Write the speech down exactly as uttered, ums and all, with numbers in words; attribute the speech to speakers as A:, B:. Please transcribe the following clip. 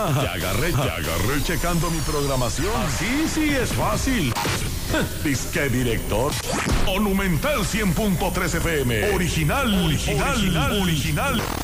A: Ya agarré, ya agarré checando mi programación. Así sí es fácil. Disque director. Monumental cien punto tres F M. Original, original, original. original.